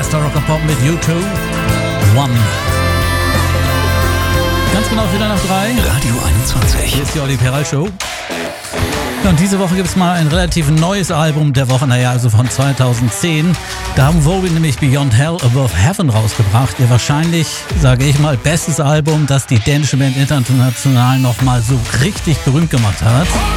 Bester Rock and Pop mit U2, One. Ganz genau wieder nach 3. Radio 21. Hier ist die Olli Peral Show. Ja, und diese Woche gibt es mal ein relativ neues Album der Woche, also von 2010. Da haben Vogue nämlich Beyond Hell Above Heaven rausgebracht. Ihr wahrscheinlich, sage ich mal, bestes Album, das die dänische Band international nochmal so richtig berühmt gemacht hat.